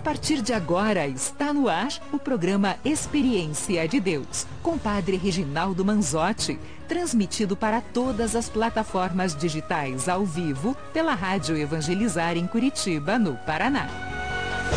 partir de agora está no ar o programa Experiência de Deus, com Padre Reginaldo Manzotti, transmitido para todas as plataformas digitais ao vivo pela Rádio Evangelizar em Curitiba, no Paraná.